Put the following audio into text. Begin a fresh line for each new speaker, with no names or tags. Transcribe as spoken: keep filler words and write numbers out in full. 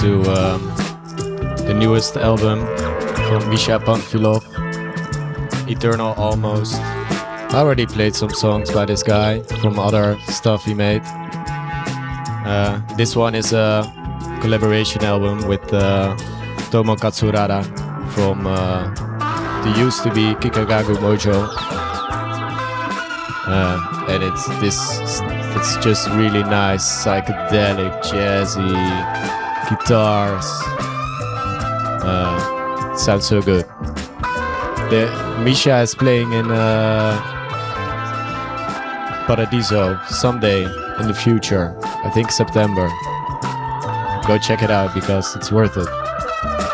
to um, the newest album from Misha Panfilov, Eternal Almost. I already played some songs by this guy from other stuff he made. Uh, this one is a collaboration album with uh, Tomo Katsurada from uh, the used to be Kikagaku Mojo. Uh, and it's this it's just really nice psychedelic jazzy guitars. Uh, it sounds so good. The Misha is playing in uh, Paradiso someday in the future. I think September. Go check it out because it's worth it.